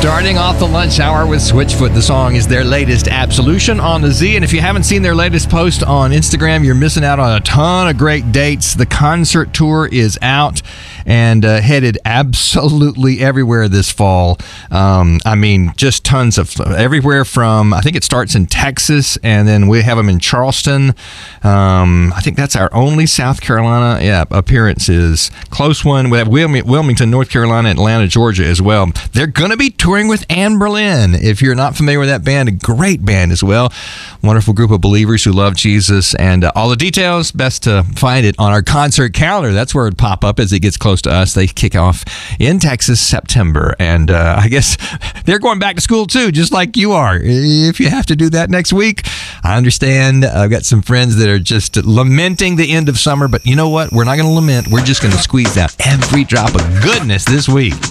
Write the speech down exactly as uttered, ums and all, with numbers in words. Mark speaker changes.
Speaker 1: Starting off the lunch hour with Switchfoot. The song is their latest, Absolution, on the Z. And if you haven't seen their latest post on Instagram, you're missing out on a ton of great dates. The concert tour is out and uh, headed absolutely everywhere this fall. Um, I mean, just tons of everywhere from, I think it starts in Texas, and then we have them in Charleston. Um, I think that's our only South Carolina yeah, appearances. Close one. We have Wilming- Wilmington, North Carolina, Atlanta, Georgia as well. They're going to be touring with Anne Boleyn. If you're not familiar with that band, a great band as well. Wonderful group of believers who love Jesus. And uh, all the details, best to find it on our concert calendar. That's where it pop up as it gets close to us. They kick off in Texas September. And uh, I guess they're going back to school too, just like you are. If you have to do that next week, I understand. I've got some friends that are just lamenting the end of summer. But you know what? We're not going to lament. We're just going to squeeze out every drop of goodness this week.